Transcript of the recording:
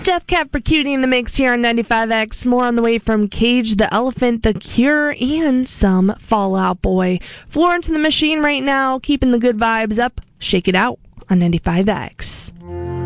Death Cab for Cutie in the mix here on 95X. More on the way from Cage the Elephant, The Cure, and some Fall Out Boy. Florence and the Machine right now, keeping the good vibes up. Shake It Out on 95X.